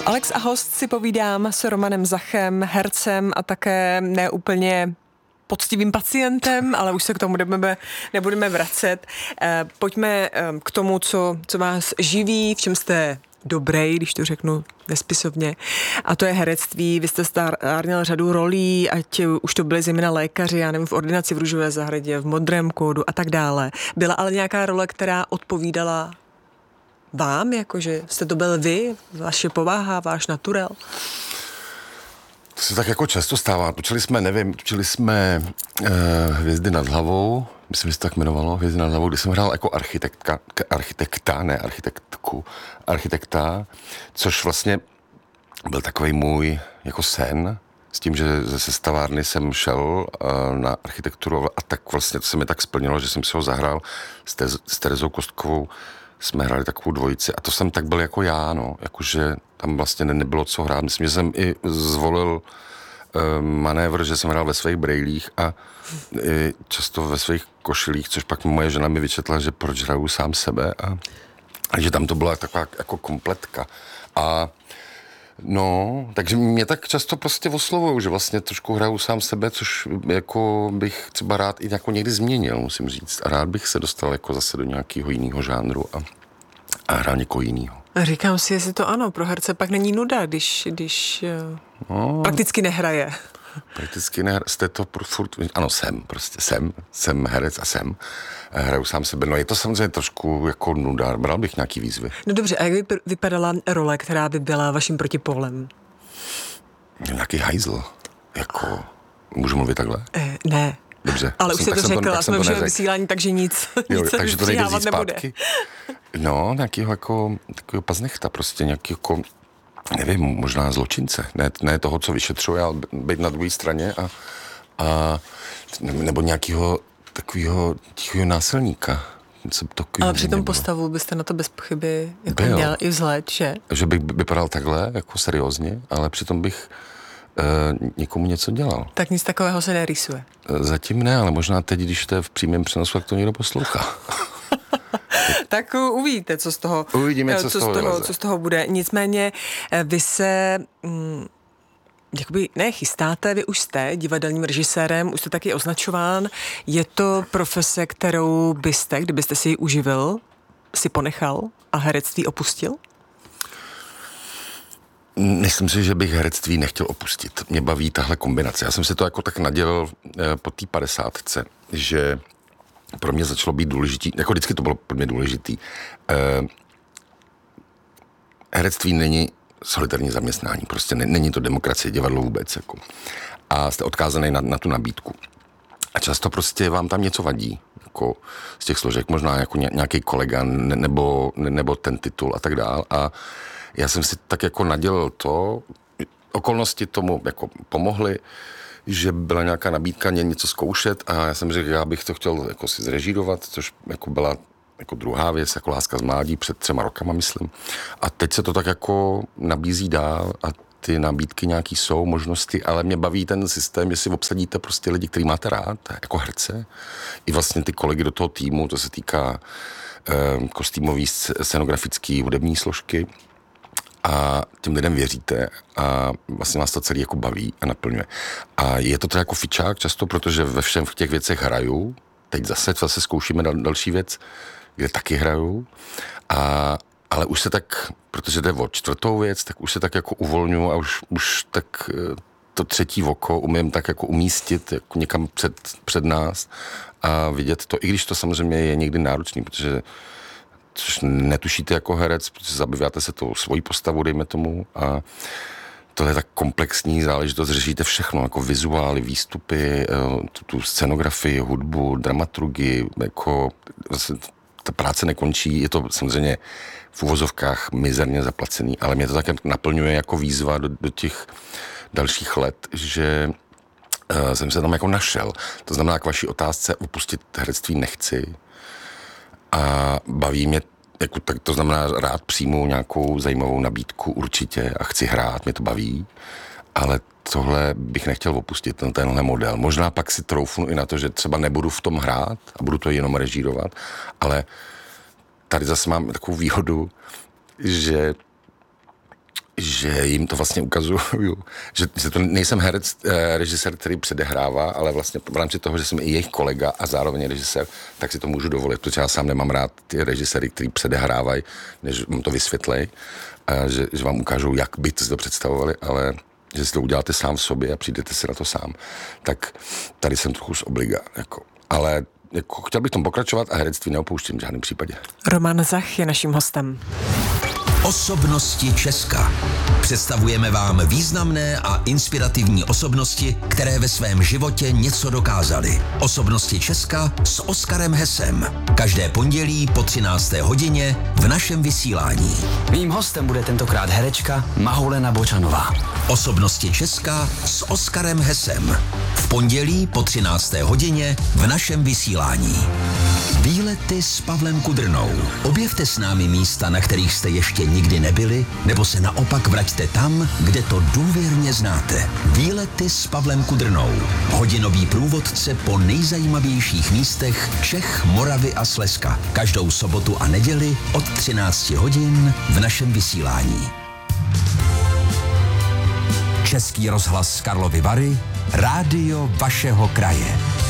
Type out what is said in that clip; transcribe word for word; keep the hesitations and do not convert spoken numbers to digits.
Alex a host si povídám s Romanem Zachem, hercem a také neúplně poctivým pacientem, ale už se k tomu nebudeme, nebudeme vracet. Pojďme k tomu, co, co vás živí, v čem jste dobrý, když to řeknu nespisovně. A to je herectví. Vy jste stárněl řadu rolí, ať už to byly zejména lékaři, já nevím, v ordinaci v Růžové zahradě, v Modrém kódu a tak dále. Byla ale nějaká role, která odpovídala vám, jakože jste to byl vy, vaše povaha, váš naturel? To se tak jako často stává. Točili jsme, nevím, točili jsme uh, Hvězdy nad hlavou, myslím, že se to tak jmenovalo, Hvězdy nad hlavou, kdy jsem hrál jako architektka, architekta, ne architektku, architekta, což vlastně byl takový můj jako sen, s tím, že ze sestavárny jsem šel uh, na architekturu a tak vlastně to se mi tak splnilo, že jsem si ho zahrál s, te- s Terezou Kostkovou. Jsme hráli takovou dvojici a to jsem tak byl jako já, no, jakože tam vlastně ne, nebylo co hrát. Myslím, že jsem i zvolil uh, manévr, že jsem hrál ve svých brejlích a i často ve svých košilích, což pak moje žena mi vyčetla, že proč hraju sám sebe a, a že tam to byla taková jako kompletka. A no, takže mě tak často prostě oslovujou, že vlastně trošku hraju sám sebe, což jako bych třeba rád i jako někdy změnil, musím říct. A rád bych se dostal jako zase do nějakého jiného žánru a, a hrál někoho jiného. Říkám si, jestli to ano, pro herce pak není nuda, když, když no, prakticky nehraje. Prakticky nehraje, jste to furt, ano, jsem, prostě jsem, jsem herec a jsem. Hraju sám sebe. No je to samozřejmě trošku jako nuda. Bral bych nějaký výzvy. No dobře, a jak by vypadala role, která by byla vaším protipólem? Nějaký hajzl. Jako, můžu mluvit takhle? Eh, ne. Dobře. Ale už jsi to řekl, a jsme už v vysílání, takže nic, jo, nic takže se to nejde přihávat nebude. No, nějakýho jako, takového paznechta prostě, nějaký jako, nevím, možná zločince. Ne, ne toho, co vyšetřuje, ale být na druhé straně a, a nebo nějakýho takového tichého násilníka. Ale při tom postavu byste na to bez pochyby jako měl i vzhled, že? Že bych vypadal takhle, jako seriózně, ale přitom bych uh, někomu něco dělal. Tak nic takového se nerýsuje. Zatím ne, ale možná teď, když to je v přímém přenosu, jak to někdo poslouchá. Tak uvidíte, co z toho, Uvidíme, co, co, z toho, z toho, co z toho bude. Nicméně vy se... Mm, jakoby ne chystáte, vy už jste divadelním režisérem, už jste taky označován. Je to profese, kterou byste, kdybyste si ji uživil, si ponechal a herectví opustil? Myslím si, že bych herectví nechtěl opustit. Mě baví tahle kombinace. Já jsem si to jako tak nadělal eh, po té padesátce, že pro mě začalo být důležitý, jako vždycky to bylo pro mě důležitý. Eh, herectví není solitární zaměstnání, prostě ne, není to demokracie, divadlo vůbec, jako. A jste odkázaný na, na tu nabídku. A často prostě vám tam něco vadí, jako z těch složek, možná jako ně, nějaký kolega, ne, nebo, ne, nebo ten titul a tak dál. A já jsem si tak jako nadělal to, okolnosti tomu jako pomohly, že byla nějaká nabídka něco zkoušet a já jsem řekl, já bych to chtěl jako si zrežírovat, což jako byla jako druhá věc, jako Láska z mládí před třema rokama, myslím. A teď se to tak jako nabízí dál a ty nabídky nějaký jsou, možnosti, ale mě baví ten systém, že si obsadíte prostě lidi, který máte rád, jako herce, i vlastně ty kolegy do toho týmu, to se týká eh, kostýmový, scenografický, hudební složky a těm lidem věříte a vlastně vás to celý jako baví a naplňuje. A je to teda jako fičák často, protože ve všem v těch věcech hraju, teď zase, zase zkoušíme dal, další věc, kde taky hraju, a, ale už se tak, protože jde o čtvrtou věc, tak už se tak jako uvolňuji a už, už tak to třetí oko umím tak jako umístit jako někam před, před nás a vidět to, i když to samozřejmě je někdy náročný, protože což netušíte jako herec, protože zabýváte se tou svojí postavou, dejme tomu, a tohle je tak komplexní záležitost, řešíte všechno, jako vizuály, výstupy, tu, tu scenografii, hudbu, dramaturgii, jako ta práce nekončí, je to samozřejmě v uvozovkách mizerně zaplacený, ale mě to také naplňuje jako výzva do, do těch dalších let, že uh, jsem se tam jako našel. To znamená, k vaší otázce opustit herectví nechci a baví mě, jako, tak to znamená, rád přijmu nějakou zajímavou nabídku určitě a chci hrát, mě to baví, ale tohle bych nechtěl opustit, ten, tenhle model. Možná pak si troufnu i na to, že třeba nebudu v tom hrát a budu to jenom režírovat, ale tady zase mám takovou výhodu, že, že jim to vlastně ukazuju, že, že to nejsem herec, režisér, který předehrává, ale vlastně v rámci toho, že jsem i jejich kolega a zároveň režisér, tak si to můžu dovolit, protože já sám nemám rád ty režiséry, který předehrávají, než mu to vysvětlej, že, že vám ukážou, jak by to si to představovali, ale že si to uděláte sám v sobě a přijdete si na to sám. Tak tady jsem trochu z obliga, jako, ale jako, chtěl bych tom pokračovat a herectví neopouštím v žádném případě. Roman Zach je naším hostem. Osobnosti Česka. Představujeme vám významné a inspirativní osobnosti, které ve svém životě něco dokázaly. Osobnosti Česka s Oskarem Hesem. Každé pondělí po třinácté hodině v našem vysílání. Mým hostem bude tentokrát herečka Mahulena Bočanová. Osobnosti Česka s Oskarem Hesem. V pondělí po třinácté hodině v našem vysílání. Výlety s Pavlem Kudrnou. Objevte s námi místa, na kterých jste ještě nikdy nebyli, nebo se naopak vraťte tam, kde to důvěrně znáte. Výlety s Pavlem Kudrnou. Hodinový průvodce po nejzajímavějších místech Čech, Moravy a Slezska. Každou sobotu a neděli od třinácti hodin v našem vysílání. Český rozhlas Karlovy Vary, rádio vašeho kraje.